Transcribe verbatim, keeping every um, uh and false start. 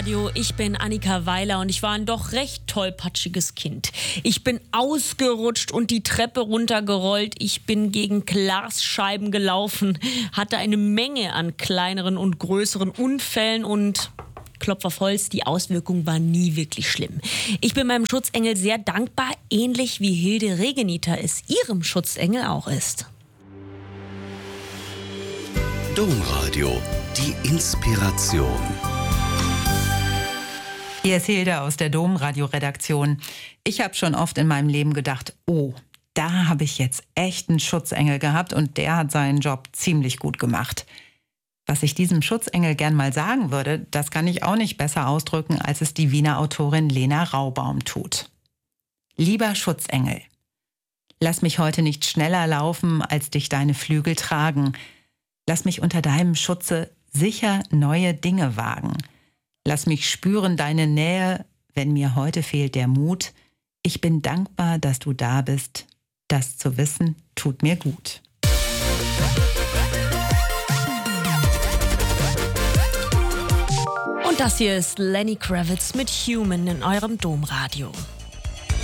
Domradio, ich bin Annika Weiler und ich war ein doch recht tollpatschiges Kind. Ich bin ausgerutscht und die Treppe runtergerollt, ich bin gegen Glasscheiben gelaufen, hatte eine Menge an kleineren und größeren Unfällen und Klopf auf Holz, die Auswirkung war nie wirklich schlimm. Ich bin meinem Schutzengel sehr dankbar, ähnlich wie Hilde Regeniter es ihrem Schutzengel auch ist. Domradio, die Inspiration. Hier ist Hilde aus der Domradio-Redaktion. Ich habe schon oft in meinem Leben gedacht, oh, da habe ich jetzt echt einen Schutzengel gehabt und der hat seinen Job ziemlich gut gemacht. Was ich diesem Schutzengel gern mal sagen würde, das kann ich auch nicht besser ausdrücken, als es die Wiener Autorin Lena Raubaum tut. Lieber Schutzengel, lass mich heute nicht schneller laufen, als dich deine Flügel tragen. Lass mich unter deinem Schutze sicher neue Dinge wagen. Lass mich spüren deine Nähe, wenn mir heute fehlt der Mut. Ich bin dankbar, dass du da bist. Das zu wissen, tut mir gut. Und das hier ist Lenny Kravitz mit Human in eurem Domradio.